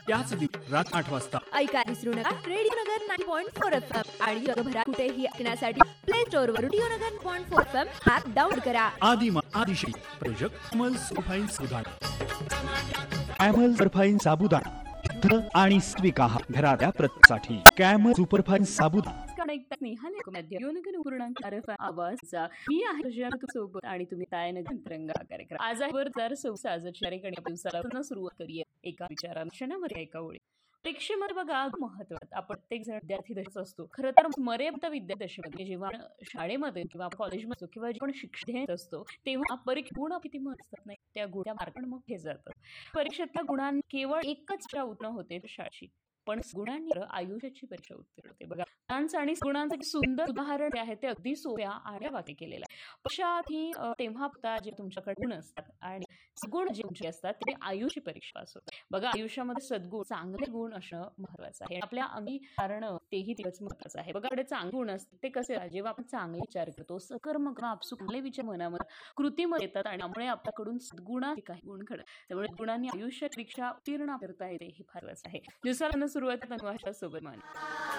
त्याच दिवशी रात 8 वाजता ऐका विसरू नका रेडिओ नगर 90.4 FM आणि जगभरात कुठेही ऐकण्यासाठी प्ले स्टोअर वर रेडिओ नगर 90.4 FM ऍप डाउनलोड करा. आदिश्री प्रायोजक अमल सुफाईन साबुदाणा. कॅमल सुपरफाईन साबुदाणा शुद्ध आणि सात्विक आहार घरातल्या प्रत्येकासाठी. कॅमल सुपरफाईन साबुदाणा. आवाजचा मी आहे सोबत आणि तुम्ही काय नंतरंगा कार्यक्रम आज आहे 2026 दिवसाला सुरुवात करूया एका विचारांमध्ये एका ओळी. परीक्षेमध्ये बघा महत्व आपण प्रत्येक जण विद्यार्थी दशेच असतो. खरं तर मर्यादित विद्यार्थी जेव्हा शाळेमध्ये किंवा कॉलेजमध्ये किंवा आपण शिक्षण असतो तेव्हा परीक्षा गुण किती महत्वाचे नाही त्या गुणाच्या मार्गाने मग हे जातं. परीक्षेतल्या गुणांनी केवळ एकच उत्तीर्ण होते शाळेची, पण गुणांनी आयुष्याची परीक्षा उत्तीर्ण होते. बघा गुणांचं आणि गुणांचं एक सुंदर उदाहरण आहे ते अगदी सोप्या आणि वाक्य केलेलं आहे. परीक्षात ही तेव्हा जे तुमच्याकडे गुण असतात आणि सद्गुण जे तुमचे असतात ते आयुष्याची परीक्षा असतात. बघा आयुष्यामध्ये सद्गुण चांगले गुण असणं महत्वाचं आहे. आपल्या अंगी कारण तेही तिथंच महत्वाचं आहे. बघा आपले चांगले गुण असतात ते कसे जेव्हा आपण चांगले विचार करतो सकर्मक आपसूक चांगले विचार मनामध्ये कृतीमध्ये येतात आणि त्यामुळे आपल्याकडून सद्गुणाचे काही गुण घडतात. त्यामुळे गुणांनी आयुष्यात परीक्षा उत्तीर्ण करता येते हे फारच आहे. दिवसाला सुरुवात सोबत माने.